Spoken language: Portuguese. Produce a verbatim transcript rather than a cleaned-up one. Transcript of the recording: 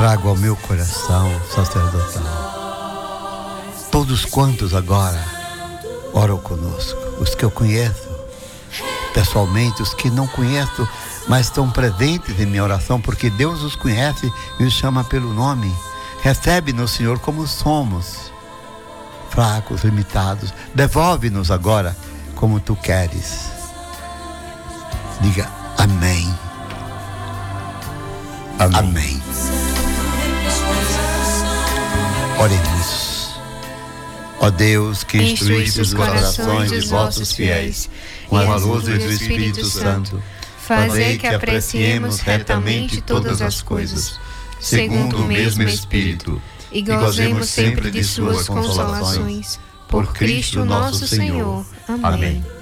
trago ao meu coração sacerdotal todos quantos agora oram conosco, os que eu conheço pessoalmente, os que não conheço, mas estão presentes em minha oração, porque Deus os conhece e os chama pelo nome. Recebe-nos, Senhor, como somos, fracos, limitados. Devolve-nos agora como Tu queres. Diga amém. Amém. Amém. Oremos. Ó Deus, que instruíste os corações de vossos fiéis com a luz do Espírito Santo, fazei que apreciemos retamente todas as coisas, segundo o mesmo Espírito, e gozemos sempre de suas consolações. Por Cristo nosso Senhor. Amém.